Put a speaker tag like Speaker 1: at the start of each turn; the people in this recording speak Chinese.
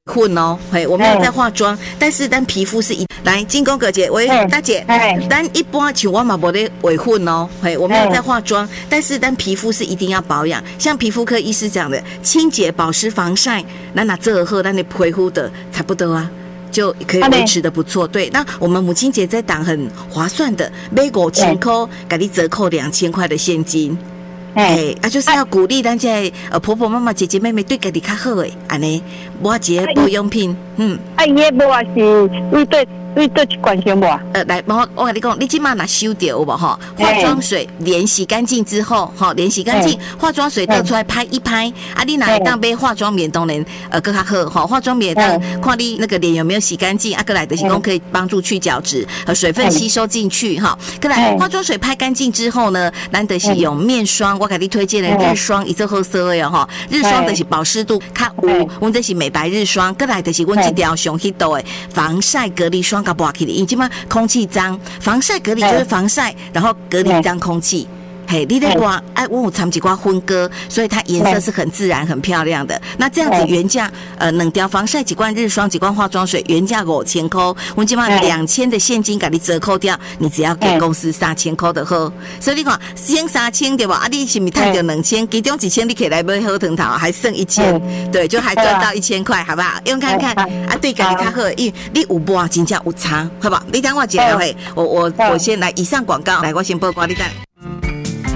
Speaker 1: 混哦，嘿，我没有在化妆，但是咱皮肤是来金工哥姐，喂，大姐，咱一般像我嘛没得维混哦，嘿，我没有在化妆，但是咱皮肤是一定要保养，像皮肤科医师讲的，清洁、保湿、防晒，那这后咱的皮肤的差不多啊。就可以维持的不错，对。那我们母亲节这档很划算的，买5000块，给你折扣2000块的现金。就是要鼓励咱这婆婆妈妈姐姐妹妹对家己较好诶，安尼买一个保养品，
Speaker 2: 伊个无是对一关心无？
Speaker 1: 来，我跟你讲，你即马若收到有无吼？化妆水连洗干净之后，连洗干净，化妆水倒出来拍一拍，啊，你若会当买化妆棉，当然更较好吼。化妆棉当看你那个脸有没有洗干净，啊，过来就是讲可以帮助去角质和水分吸收进去哈。过来化妆水拍干净之后呢，咱就是用面霜，我给你推荐的日霜，伊做好色的哈。日霜就是保湿度较有，阮这是美白日霜，过来就是阮这条上 hit 到的防晒隔离霜。搞不好去的，因为今嘛空气脏，防晒隔离就是防晒，然后隔离脏空气。嘿，你那挂我有掺几挂荤哥，所以它颜色是很自然、很漂亮的。那这样子原价2条防晒几罐日霜几罐化妆水原价5000块，我今嘛2000的现金给你折扣掉，你只要给公司3000块的好。所以你看先3000对吧？啊，你是不是赚到2000？其中几千你可以来买好藤桃，还剩1000，对，就还赚到1000块，好不好？用看看啊，对家己较好，因为你有无真正有差，好不好？你等我一下会，我先来以上广告，来我先报告你等。